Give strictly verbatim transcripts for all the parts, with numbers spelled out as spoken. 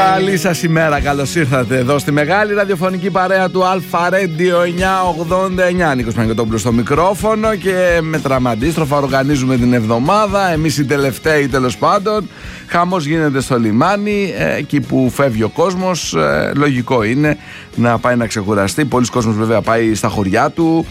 Καλή σας ημέρα, καλώς ήρθατε εδώ στη μεγάλη ραδιοφωνική παρέα του Αλφα Radio εννιακόσια ογδόντα εννιά. Νίκος Παναγιωτόπουλος στο μικρόφωνο και με τραμαντίστροφα οργανίζουμε την εβδομάδα. Εμείς οι τελευταίοι, τέλος πάντων. Χαμός γίνεται στο λιμάνι, εκεί που φεύγει ο κόσμος. Λογικό είναι να πάει να ξεκουραστεί. Πολλοί κόσμος βέβαια πάει στα χωριά του.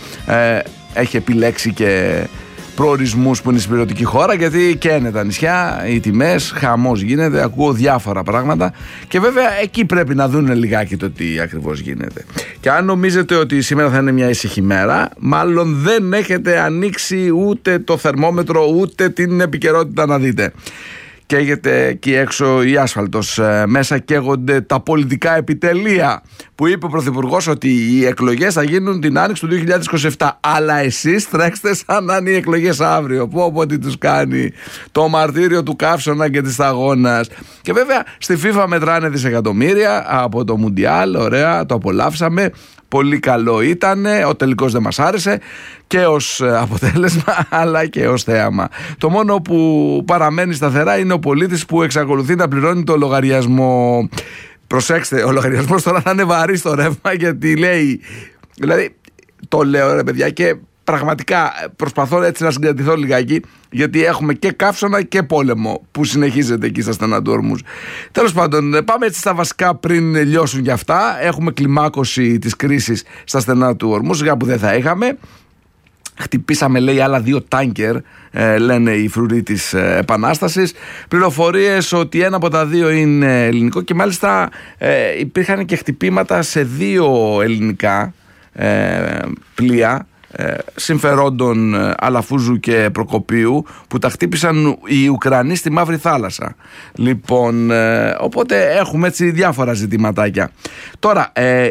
Έχει επιλέξει και προορισμούς που είναι στην χώρα, γιατί καίνε τα νησιά, οι τιμές, χαμός γίνεται, ακούω διάφορα πράγματα και βέβαια εκεί πρέπει να δουν λιγάκι το τι ακριβώς γίνεται. Και αν νομίζετε ότι σήμερα θα είναι μια ήσυχη μέρα, μάλλον δεν έχετε ανοίξει ούτε το θερμόμετρο ούτε την επικαιρότητα να δείτε. Καίγεται εκεί έξω η άσφαλτος, μέσα καίγονται τα πολιτικά επιτελεία, που είπε ο Πρωθυπουργός ότι οι εκλογές θα γίνουν την άνοιξη του δύο χιλιάδες είκοσι επτά, αλλά εσείς τρέξτε σαν να είναι οι εκλογές αύριο. Πω πω τι τους κάνει το μαρτύριο του καύσωνα και της σταγόνας. Και βέβαια στη FIFA μετράνε δισεκατομμύρια από το Μουντιάλ, ωραία, το απολαύσαμε. Πολύ καλό ήταν, ο τελικός δεν μας άρεσε και ως αποτέλεσμα αλλά και ως θέαμα. Το μόνο που παραμένει σταθερά είναι ο πολίτης που εξακολουθεί να πληρώνει το λογαριασμό. Προσέξτε, ο λογαριασμός τώρα θα είναι βαρύ στο ρεύμα, γιατί λέει, δηλαδή το λέω ρε παιδιά και πραγματικά προσπαθώ έτσι να συγκρατηθώ λιγάκι, γιατί έχουμε και καύσωνα και πόλεμο που συνεχίζεται εκεί στα στενά του Ορμούζ. Τέλος πάντων, πάμε έτσι στα βασικά πριν λιώσουν κι αυτά. Έχουμε κλιμάκωση της κρίσης στα στενά του Ορμούζ, για που δεν θα είχαμε. Χτυπήσαμε, λέει, άλλα δύο τάνκερ, ε, λένε οι φρουροί της ε, Επανάστασης. Πληροφορίες ότι ένα από τα δύο είναι ελληνικό και μάλιστα ε, υπήρχαν και χτυπήματα σε δύο ελληνικά ε, πλοία ε, συμφερόντων ε, Αλαφούζου και Προκοπίου, που τα χτύπησαν οι Ουκρανοί στη Μαύρη Θάλασσα. Λοιπόν, ε, οπότε έχουμε έτσι διάφορα ζητηματάκια. Τώρα, ε,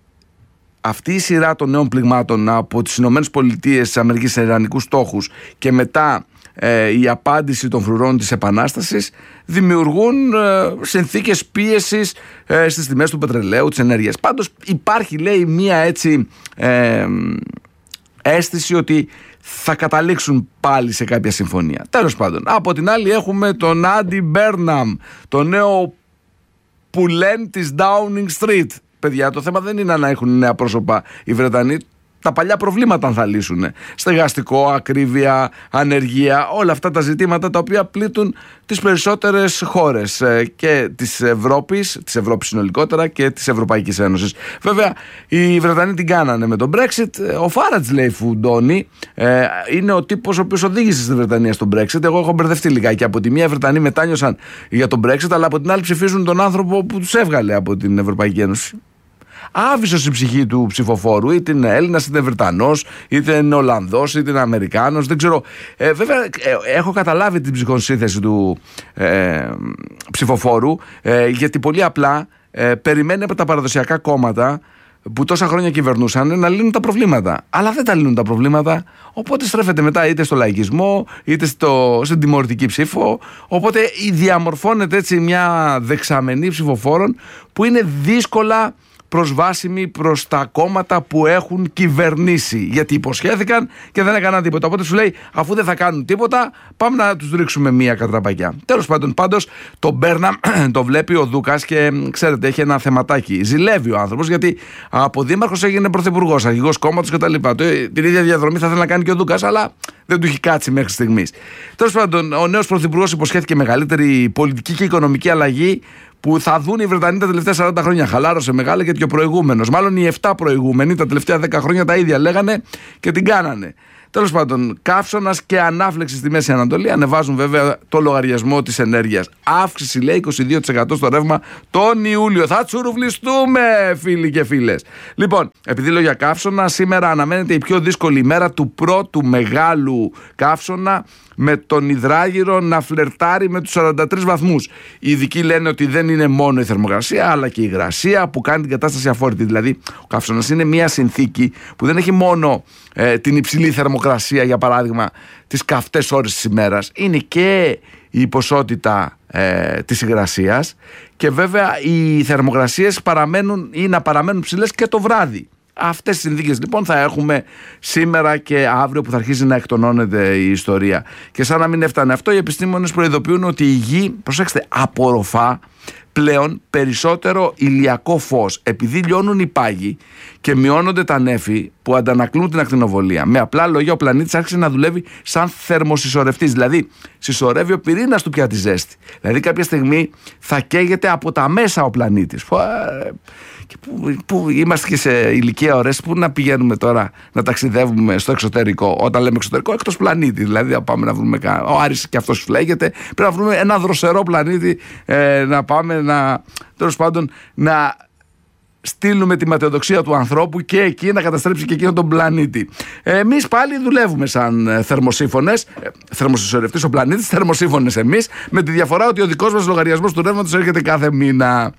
αυτή η σειρά των νέων πληγμάτων από τις Ηνωμένες Πολιτείες της Αμερικής σε ιρανικούς στόχους και μετά ε, η απάντηση των φρουρών της Επανάστασης δημιουργούν ε, συνθήκες πίεσης ε, στις τιμές του πετρελαίου, της ενέργειας. Πάντως υπάρχει, λέει, μία έτσι ε, αίσθηση ότι θα καταλήξουν πάλι σε κάποια συμφωνία. Τέλος πάντων, από την άλλη έχουμε τον Άντι Μπέρναμ, το νέο πουλέν της Downing Street. Παιδιά, το θέμα δεν είναι να έχουν νέα πρόσωπα οι Βρετανοί. Τα παλιά προβλήματα αν θα λύσουν. Στεγαστικό, ακρίβεια, ανεργία, όλα αυτά τα ζητήματα τα οποία πλήττουν τις περισσότερες χώρες και της Ευρώπης, της Ευρώπης συνολικότερα και της Ευρωπαϊκής Ένωσης. Βέβαια, οι Βρετανοί την κάνανε με τον Brexit. Ο Φάρατζ, λέει, φουντώνει. Ε, είναι ο τύπος ο οποίος οδήγησε στη Βρετανία στον Brexit. Εγώ έχω μπερδευτεί λιγάκι. Από τη μία, οι Βρετανοί μετάνιωσαν για τον Brexit, αλλά από την άλλη ψηφίζουν τον άνθρωπο που τους έβγαλε από την Ευρωπαϊκή Ένωση. Άβυσος η ψυχή του ψηφοφόρου, είτε είναι Έλληνας, είτε είναι Βρετανός, είτε είναι Ολλανδός, είτε είναι Αμερικάνος, δεν ξέρω. Ε, βέβαια, ε, έχω καταλάβει την ψυχοσύνθεση του ε, ψηφοφόρου, ε, γιατί πολύ απλά ε, περιμένει από τα παραδοσιακά κόμματα που τόσα χρόνια κυβερνούσαν να λύνουν τα προβλήματα. Αλλά δεν τα λύνουν τα προβλήματα, οπότε στρέφεται μετά είτε στο λαϊκισμό, είτε στο, στην τιμωρητική ψήφο. Οπότε διαμορφώνεται έτσι μια δεξαμενή ψηφοφόρων που είναι δύσκολα προσβάσιμοι προς τα κόμματα που έχουν κυβερνήσει, γιατί υποσχέθηκαν και δεν έκαναν τίποτα. Οπότε σου λέει, αφού δεν θα κάνουν τίποτα, πάμε να τους ρίξουμε μία κατραπακιά. Τέλος πάντων, πάντως τον Μπέρναμ το βλέπει ο Δούκας και ξέρετε, έχει ένα θεματάκι. Ζηλεύει ο άνθρωπος, γιατί από δήμαρχος έγινε πρωθυπουργός, αρχηγός κόμματος κτλ. Την ίδια διαδρομή θα ήθελε να κάνει και ο Δούκας, αλλά δεν του έχει κάτσει μέχρι στιγμής. Τέλος πάντων, ο νέος πρωθυπουργός υποσχέθηκε μεγαλύτερη πολιτική και οικονομική αλλαγή που θα δουν οι Βρετανοί τα τελευταία σαράντα χρόνια. Χαλάρωσε μεγάλα, γιατί και ο προηγούμενος, μάλλον οι επτά προηγούμενοι, τα τελευταία δέκα χρόνια τα ίδια λέγανε και την κάνανε. Τέλος πάντων, καύσωνας και ανάφλεξη στη Μέση Ανατολή ανεβάζουν βέβαια το λογαριασμό της ενέργειας. Αύξηση, λέει, είκοσι δύο τοις εκατό στο ρεύμα τον Ιούλιο. Θα τσουρουβλιστούμε, φίλοι και φίλες. Λοιπόν, επειδή λέω για καύσωνα, σήμερα αναμένεται η πιο δύσκολη ημέρα του πρώτου μεγάλου καύσωνα, με τον υδράγυρο να φλερτάρει με τους σαράντα τρεις βαθμούς. Οι ειδικοί λένε ότι δεν είναι μόνο η θερμοκρασία, αλλά και η υγρασία που κάνει την κατάσταση αφόρητη. Δηλαδή, ο καύσωνας είναι μια συνθήκη που δεν έχει μόνο ε, την υψηλή θερμοκρασία, για παράδειγμα, τις καυτές ώρες της ημέρας. Είναι και η ποσότητα ε, της υγρασίας και βέβαια οι θερμοκρασίες παραμένουν ή να παραμένουν ψηλές και το βράδυ. Αυτές τις συνθήκες λοιπόν θα έχουμε σήμερα και αύριο, που θα αρχίσει να εκτονώνεται η ιστορία. Και σαν να μην έφτανε αυτό, οι επιστήμονες προειδοποιούν ότι η γη, προσέξτε, απορροφά πλέον περισσότερο ηλιακό φως, επειδή λιώνουν οι πάγοι και μειώνονται τα νέφη που αντανακλούν την ακτινοβολία. Με απλά λόγια, ο πλανήτης άρχισε να δουλεύει σαν θερμοσυσσωρευτής. Δηλαδή, συσσωρεύει ο πυρήνας του πια τη ζέστη. Δηλαδή, κάποια στιγμή θα καίγεται από τα μέσα ο πλανήτης. Και που, που είμαστε και σε ηλικία ώρες, που να πηγαίνουμε τώρα να ταξιδεύουμε στο εξωτερικό. Όταν λέμε εξωτερικό, εκτός πλανήτη. Δηλαδή, να πάμε να βρούμε. Ο Άρης και αυτός φλέγεται. Πρέπει να βρούμε ένα δροσερό πλανήτη, ε, να πάμε να. Τέλος πάντων, να στείλουμε τη ματαιοδοξία του ανθρώπου και εκεί να καταστρέψει και εκείνον τον πλανήτη. Εμείς πάλι δουλεύουμε σαν θερμοσύφωνες, θερμοσυσσωρευτής ο πλανήτης, θερμοσύφωνες εμείς, με τη διαφορά ότι ο δικός μας λογαριασμός του ρεύματος έρχεται κάθε μήνα.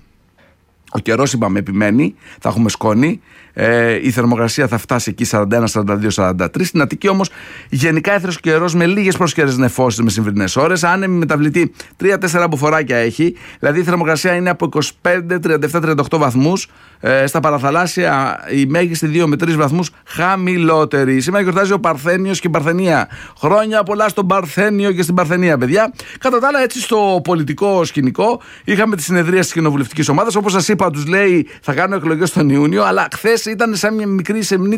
Ο καιρός, είπαμε, επιμένει, θα έχουμε σκόνη. Ε, η θερμοκρασία θα φτάσει εκεί σαράντα ένα, σαράντα δύο, σαράντα τρία. Στην Αττική όμως γενικά έθρος καιρός με λίγες πρόσκαιρες νεφώσεις με σημερινές ώρες. Άνεμη μεταβλητή τρία τέσσερα μποφοράκια έχει. Δηλαδή η θερμοκρασία είναι από είκοσι πέντε, τριάντα επτά, τριάντα οκτώ βαθμούς. Ε, στα παραθαλάσσια η μέγιστη δύο με τρεις βαθμούς χαμηλότερη. Σήμερα γιορτάζει ο Παρθένιος και η Παρθενία. Χρόνια πολλά στον Παρθένιο και στην Παρθενία, παιδιά. Κατά τα άλλα, έτσι στο πολιτικό σκηνικό είχαμε τη συνεδρία της κοινοβουλευτικής ομάδας. Όπως σας είπα, τους λέει θα κάνουν εκλογές τον Ιούνιο, αλλά χθες ήταν σαν μια μικρή σεμνή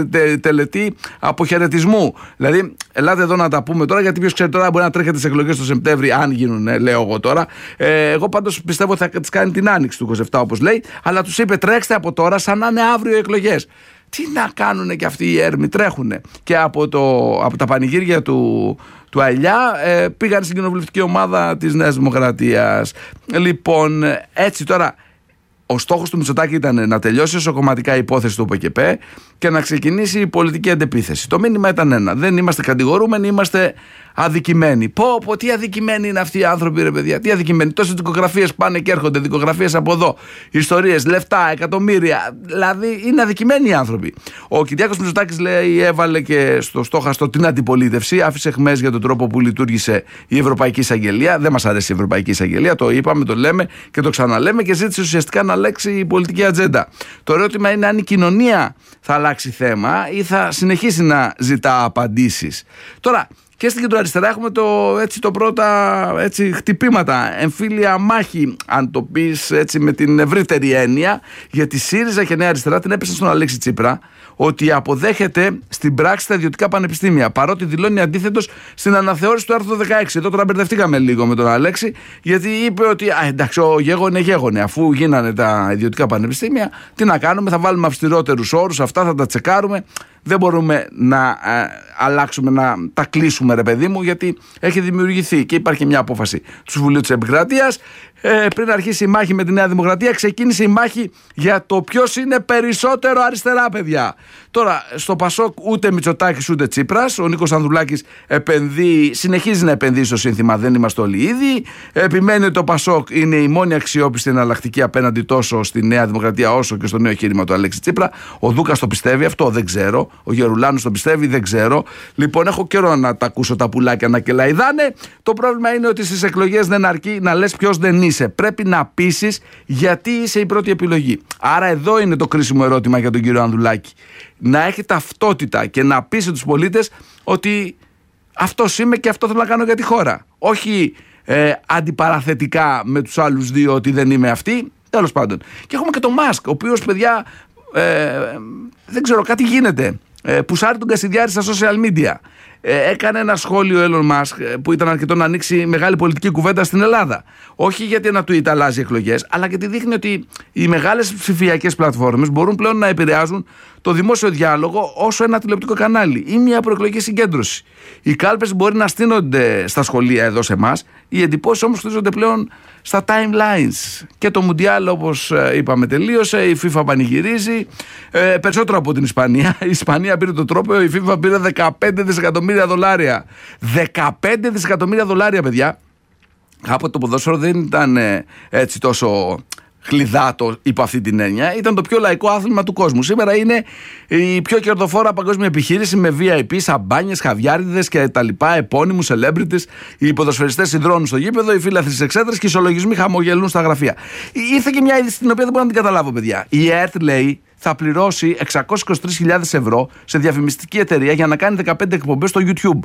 τελετή αποχαιρετισμού. Δηλαδή, ελάτε εδώ να τα πούμε τώρα, γιατί ποιος ξέρει τώρα μπορεί να τρέχετε τις εκλογές το Σεπτέμβρη, αν γίνουν, λέω εγώ τώρα. Ε, εγώ πάντως πιστεύω ότι θα τις κάνει την άνοιξη του είκοσι επτά, όπως λέει, αλλά τους είπε τρέξτε από τώρα σαν να είναι αύριο οι εκλογές. Τι να κάνουνε και αυτοί οι έρμοι, τρέχουνε. Και από, το, από τα πανηγύρια του, του Αηλιά ε, πήγαν στην κοινοβουλευτική ομάδα της Νέας Δημοκρατίας. Λοιπόν, έτσι τώρα. Ο στόχος του Μητσοτάκη ήταν να τελειώσει εσωκομματικά η υπόθεση του ΟΠΕΚΕΠΕ και να ξεκινήσει η πολιτική αντεπίθεση. Το μήνυμα ήταν ένα. Δεν είμαστε κατηγορούμενοι, είμαστε αδικημένοι. Πω, πω, τι αδικημένοι είναι αυτοί οι άνθρωποι, ρε παιδιά. Τι αδικημένοι. Τόσες δικογραφίες πάνε και έρχονται, δικογραφίες από εδώ. Ιστορίες, λεφτά, εκατομμύρια. Δηλαδή είναι αδικημένοι οι άνθρωποι. Ο Κυριάκος Μητσοτάκης, λέει, έβαλε και στο στόχαστο την αντιπολίτευση. Άφησε αιχμές για τον τρόπο που λειτουργήσε η Ευρωπαϊκή Εισαγγελία. Δεν μας αρέσει η Ευρωπαϊκή Εισαγγελία. Το είπαμε, το λέμε και το ξαναλέμε και ζήτησε ουσιαστικά να αλλάξει η πολιτική ατζέντα. Το ερώτημα είναι αν η κοινωνία θα αλλάξει θέμα ή θα συνεχίσει να ζητά απαντήσεις. Τώρα, και στην κεντροαριστερά έχουμε το, έτσι, το πρώτα έτσι, χτυπήματα, εμφύλια μάχη, αν το πεις έτσι με την ευρύτερη έννοια, γιατί ΣΥΡΙΖΑ και Νέα Αριστερά την έπεσαν στον Αλέξη Τσίπρα ότι αποδέχεται στην πράξη τα ιδιωτικά πανεπιστήμια, παρότι δηλώνει αντίθετος στην αναθεώρηση του άρθρου δεκαέξι. Εδώ τώρα μπερδευτήκαμε λίγο με τον Αλέξη, γιατί είπε ότι α, εντάξει, ο γέγονε γέγονε, αφού γίνανε τα ιδιωτικά πανεπιστήμια, τι να κάνουμε, θα βάλουμε αυστηρότερους όρους, αυτά θα τα τσεκάρουμε. Δεν μπορούμε να ε, αλλάξουμε, να τα κλείσουμε, ρε παιδί μου, γιατί έχει δημιουργηθεί και υπάρχει μια απόφαση του Συμβουλίου της Επικρατείας. Ε, πριν αρχίσει η μάχη με τη Νέα Δημοκρατία, ξεκίνησε η μάχη για το ποιος είναι περισσότερο αριστερά, παιδιά. Τώρα, στο Πασόκ ούτε Μητσοτάκης ούτε Τσίπρας. Ο Νίκος Ανδρουλάκης επενδύει, συνεχίζει να επενδύει στο σύνθημα «Δεν είμαστε όλοι ίδιοι». Επιμένει ότι το Πασόκ είναι η μόνη αξιόπιστη εναλλακτική απέναντι τόσο στη Νέα Δημοκρατία όσο και στο νέο εγχείρημα του Αλέξη Τσίπρα. Ο Δούκας το πιστεύει αυτό, δεν ξέρω. Ο Γερουλάνος το πιστεύει, δεν ξέρω. Λοιπόν, έχω καιρό να τα ακούσω τα πουλάκια να κελαϊδάνε. Το πρόβλημα είναι ότι στις εκλογές δεν αρκεί να λες ποιος δεν είσαι. Πρέπει να πείσεις γιατί είσαι η πρώτη επιλογή. Άρα εδώ είναι το κρίσιμο ερώτημα για τον κύριο Ανδρουλάκη. Να έχει ταυτότητα και να πείσει τους πολίτες ότι αυτός είμαι και αυτό θέλω να κάνω για τη χώρα. Όχι ε, αντιπαραθετικά με τους άλλους δύο ότι δεν είμαι αυτή. Τέλος πάντων. Και έχουμε και τον Μάσκ, ο οποίος, παιδιά, ε, δεν ξέρω, κάτι γίνεται. Ε, πουσάρει τον Κασιδιάρη στα social media. Ε, έκανε ένα σχόλιο Elon Musk που ήταν αρκετό να ανοίξει μεγάλη πολιτική κουβέντα στην Ελλάδα. Όχι γιατί ένα tweet αλλάζει εκλογές, αλλά γιατί δείχνει ότι οι μεγάλες ψηφιακές πλατφόρμες μπορούν πλέον να επηρεάζουν το δημόσιο διάλογο όσο ένα τηλεοπτικό κανάλι ή μια προεκλογική συγκέντρωση. Οι κάλπες μπορεί να στείνονται στα σχολεία εδώ σε εμάς, οι εντυπώσεις όμως χτίζονται πλέον στα timelines. Και το Μουντιάλ, όπως είπαμε, τελείωσε. Η FIFA πανηγυρίζει ε, περισσότερο από την Ισπανία. Η Ισπανία πήρε το τρόπαιο, η FIFA πήρε δεκαπέντε δισεκατομμύρια δολάρια. δεκαπέντε δισεκατομμύρια δολάρια, παιδιά. Κάποτε το ποδόσφαιρο δεν ήταν ε, έτσι τόσο χλιδάτο υπό αυτή την έννοια. Ήταν το πιο λαϊκό άθλημα του κόσμου. Σήμερα είναι η πιο κερδοφόρα παγκόσμια επιχείρηση με βι άι πι, σαμπάνιες, χαβιάριδες και τα λοιπά, επώνυμους, celebrities. Οι ποδοσφαιριστές συνδρώνουν στο γήπεδο, οι φίλαθλοι στις εξέδρες και οι ισολογισμοί χαμογελούν στα γραφεία. Ήρθε και μια είδηση την οποία δεν μπορώ να την καταλάβω, παιδιά. Η ΕΡΤ, λέει, θα πληρώσει εξακόσιες είκοσι τρεις χιλιάδες ευρώ σε διαφημιστική εταιρεία για να κάνει δεκαπέντε εκπομπές στο YouTube.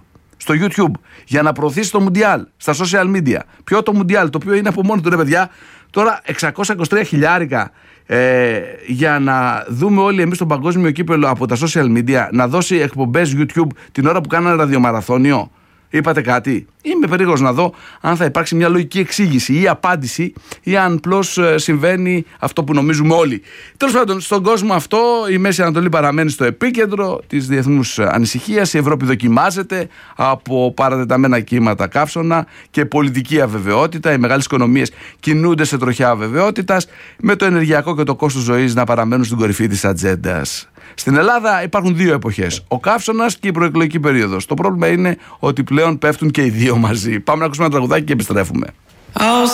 στο YouTube για να προωθήσει το Μουντιάλ στα social media. Ποιο το Μουντιάλ, το οποίο είναι από μόνο του, ρε παιδιά, τώρα εξακόσια είκοσι τρία χιλιάρικα ε, για να δούμε όλοι εμείς τον παγκόσμιο κύπελλο από τα social media, να δώσει εκπομπές YouTube την ώρα που κάνανε ραδιομαραθώνιο. Είπατε κάτι? Είμαι περίεργος να δω αν θα υπάρξει μια λογική εξήγηση ή απάντηση, ή αν απλώς συμβαίνει αυτό που νομίζουμε όλοι. Τέλος πάντων, στον κόσμο αυτό η Μέση Ανατολή παραμένει στο επίκεντρο της διεθνούς ανησυχίας. Η Ευρώπη δοκιμάζεται από παρατεταμένα κύματα καύσωνα και πολιτική αβεβαιότητα. Οι μεγάλες οικονομίες κινούνται σε τροχιά αβεβαιότητας, με το ενεργειακό και το κόστος ζωής να παραμένουν στην κορυφή της ατζέντας. Στην Ελλάδα υπάρχουν δύο εποχές, ο καύσωνας και η προεκλογική περίοδος. Το πρόβλημα είναι ότι πλέον πέφτουν και οι δύο μαζί. Πάμε να ακούσουμε ένα τραγουδάκι και επιστρέφουμε.